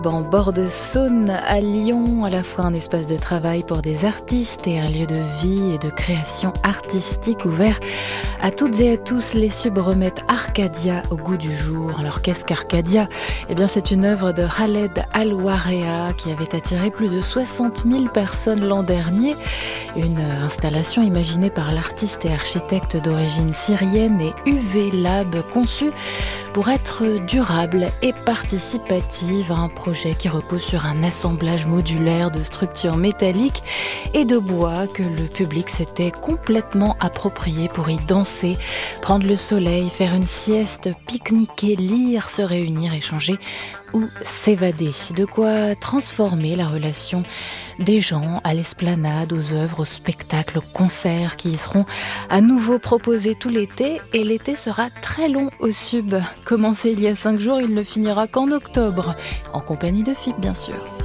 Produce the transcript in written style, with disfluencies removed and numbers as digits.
En bord de Saône à Lyon, à la fois un espace de travail pour des artistes et un lieu de vie et de création artistique ouvert à toutes et à tous. Les Subs remettent Arcadia au goût du jour. Alors qu'est-ce qu'Arcadia ? Eh bien c'est une œuvre de Khaled Al-Warea qui avait attiré plus de 60 000 personnes l'an dernier. Une installation imaginée par l'artiste et architecte d'origine syrienne et UV Lab, conçue pour être durable et participative, un projet qui repose sur un assemblage modulaire de structures métalliques et de bois que le public s'était complètement approprié pour y danser, prendre le soleil, faire une sieste, pique-niquer, lire, se réunir, échanger ou s'évader. De quoi transformer la relation des gens à l'esplanade, aux œuvres, aux spectacles, aux concerts qui y seront à nouveau proposés tout l'été. Et l'été sera très long au Sub. Commencé il y a 5 jours, il ne finira qu'en octobre. En compagnie de FIP, bien sûr.